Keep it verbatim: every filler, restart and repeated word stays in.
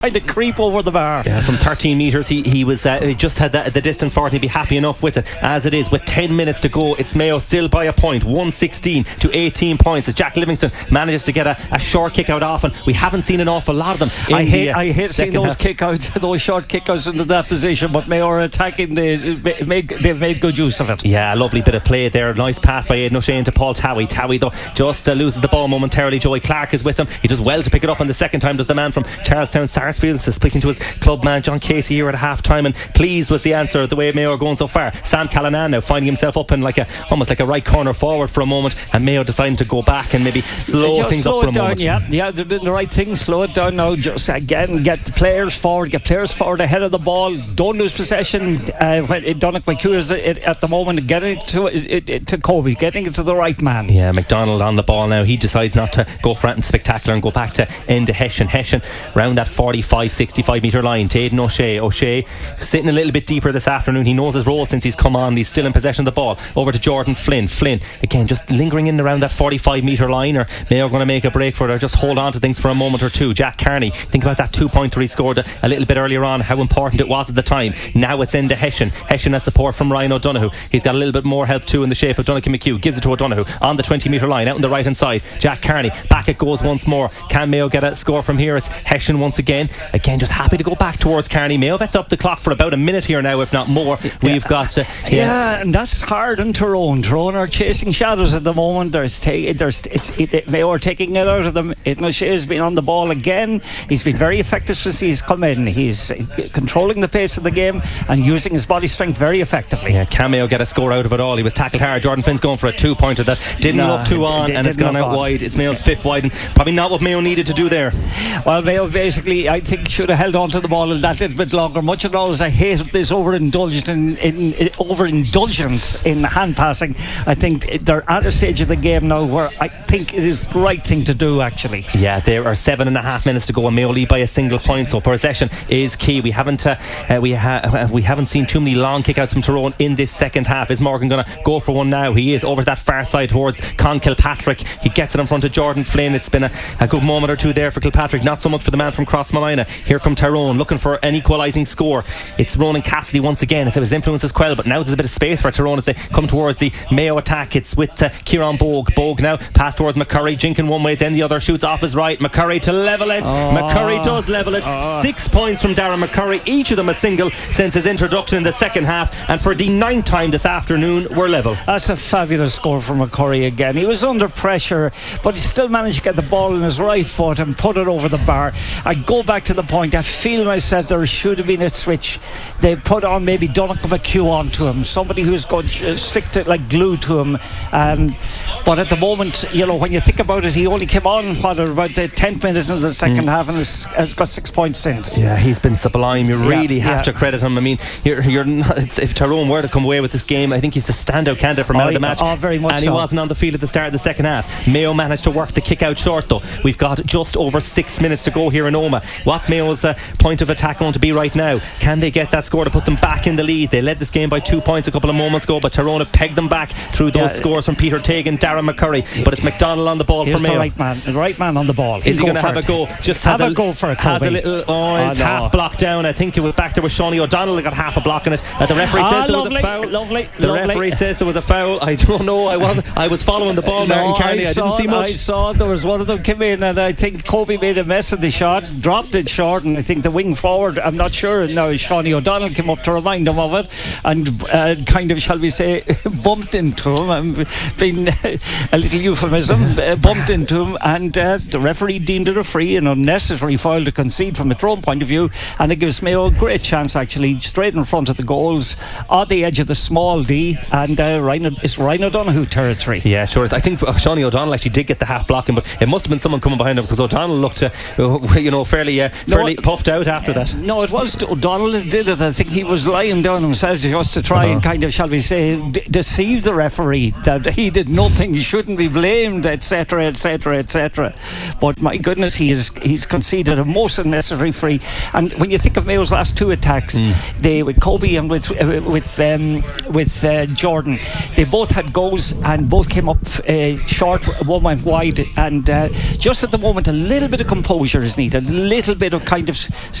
Trying to creep over the bar. Yeah, from thirteen metres, he, he was uh, he just had the, the distance for it, and he'd be happy enough with it. As it is, with ten minutes to go, it's Mayo still by a point, one sixteen to eighteen points, as Jack Livingston manages to get a, a short kick out often. We haven't seen an awful lot of them. I hate, the, uh, I hate seeing those kick outs, those short kick outs into that position, but Mayo are attacking, the, make, they've made good use of it. Yeah, a lovely bit of play there. Nice pass by Aidan O'Shea to Paul Towie. Towie, though, just uh, loses the ball momentarily. Joey Clark is with him. He does well to pick it up, and the second time does the man from Charlestown Sarsfield. So speaking to his club man John Casey here at half time, and pleased was the answer the way Mayo are going so far. Sam Callanan now finding himself up in like a almost like a right corner forward for a moment, and Mayo deciding to go back and maybe slow just things slow up for a down, moment. Yeah, yeah, they're doing the right thing. Slow it down now. Just again get the players forward, get players forward ahead of the ball. Don't lose possession. Uh, when Donnacht McHugh is at the moment getting it to it, it, to Kobe, getting it to the right man. Yeah, McDonald on the ball now. He decides not to go for anything spectacular and go back to end to Hessian. Hessian round that forty-five sixty-five metre line to Aidan O'Shea. O'Shea sitting a little bit deeper this afternoon. He knows his role since he's come on. He's still in possession of the ball. Over to Jordan Flynn. Flynn again just lingering in around that forty-five metre line, or Mayo are going to make a break for it, or just hold on to things for a moment or two. Jack Carney, think about that two pointer he scored a, a little bit earlier on, how important it was at the time. Now it's into Hessian. Hessian has support from Ryan O'Donoghue. He's got a little bit more help too in the shape of Donnacht McHugh. Gives it to O'Donoghue on the twenty metre line out on the right hand side. Jack Carney, back it goes once more. Can Mayo get a score from here? It's Hessian once again. Again, just happy to go back towards Carney. Mayo have up the clock for about a minute here now, if not more. We've yeah. got uh, yeah. yeah, and that's hard on Tyrone. Tyrone are chasing shadows at the moment. There's, ta- there's it's it, Mayo are taking it out of them. Aidan O'Shea has been on the ball again. He's been very effective since he's come in. He's controlling the pace of the game and using his body strength very effectively. Yeah, can Mayo get a score out of it all? He was tackled hard. Jordan Flynn's going for a two pointer that didn't no, look too on, d- and it's gone out on. wide. It's Mayo's fifth wide, and probably not what Mayo needed to do there. Well, Mayo basically, I think, should have held on to the ball that little bit longer. Much of all as I hate this overindulgence in, in, in overindulgence in hand passing, I think they're at a stage of the game now where I think it is the right thing to do, actually. Yeah, there are seven and a half minutes to go, and Mayo lead by a single point, so possession is key. We haven't uh, uh, we, ha- uh, we haven't seen too many long kickouts from Tyrone in this second half. Is Morgan going to go for one now? He is over that far side towards Con Kilpatrick. He gets it in front of Jordan Flynn. It's been a, a good moment or two there for Kilpatrick, not so much for the man from Crossmolina. Here come Tyrone looking for an equalising score. It's Ronan Cassidy once again. If it was influence as Quell, but now there's a bit of space for Tyrone as they come towards the Mayo attack. It's with uh, Kieran Bogue. Bogue now pass towards McCurry. Jinkin one way, then the other, shoots off his right. McCurry to level it. Oh. McCurry does level it. Oh. Six points from Darren McCurry, each of them a single since his introduction in the second half, and for the ninth time this afternoon we're level. That's a fabulous score from McCurry again. He was under pressure, but he still managed to get the ball in his right foot and put it over the bar. I go back to the point, I feel myself there should have been a switch. They put on maybe Donnacht McHugh onto him, somebody who's going to stick to like glue to him. Um, but at the moment, you know, when you think about it, he only came on what, about the tenth minutes into the second mm. half, and has, has got six points since. Yeah, he's been sublime. You really yeah, have yeah. to credit him. I mean, you're, you're not, if Tyrone were to come away with this game, I think he's the standout candidate for man oh, of the match. Oh, very much and he so. wasn't on the field at the start of the second half. Mayo managed to work the kick out short though. We've got just over six minutes to go here in Omagh. What's Mayo's uh, point of attack going to be right now? Can they get that score to put them back in the lead? They led this game by two points a couple of moments ago, but Tyrone have pegged them back through those yeah, scores from Peter Tagan, Darren McCurry, but it's McDonald on the ball for Mayo. The right man, the right man on the ball. Is he going to have it. a go? Just have a, a go for it. Has a little. Oh, it's oh, no. half blocked down. I think it was back there with Shawnee O'Donnell that got half a block in it. Uh, the referee ah, says there lovely, was a foul. Lovely, the lovely. referee says there was a foul. I don't know. I wasn't. I was following the ball. No, Martin Carney. I, I didn't see much. I saw there was one of them came in, and I think Kobe made a mess of the shot, dropped it short, and I think the wing forward, I'm not sure. Now Shawnee O'Donnell came up to remind him of it, and uh, kind of, shall we say, bumped into him. I'm being a little euphemism, uh, bumped into him, and uh, the referee deemed it a free and unnecessary foul to concede from a Tyrone point of view, and it gives Mayo a great chance actually, straight in front of the goals, on the edge of the small D, and uh, Ryan, it's Ryan O'Donoghue territory. Yeah, sure. I think Shawnee O'Donnell actually did get the half blocking, but it must have been someone coming behind him, because O'Donnell looked, uh, you know, fairly, uh, fairly no, puffed out after uh, that. No, it was O'Donnell that did it. I think he was lying down himself just to try uh-huh. and kind of, shall we say, d- deceive the referee that he did nothing, he shouldn't be blamed, etc, etc, etc. But my goodness, he is he's conceded a most unnecessary free. And when you think of Mayo's last two attacks, mm. they with Kobe and with uh, with um, with uh, Jordan, they both had goals and both came up uh, short. One went wide, and uh, just at the moment, a little bit of composure is needed. A little little bit of kind of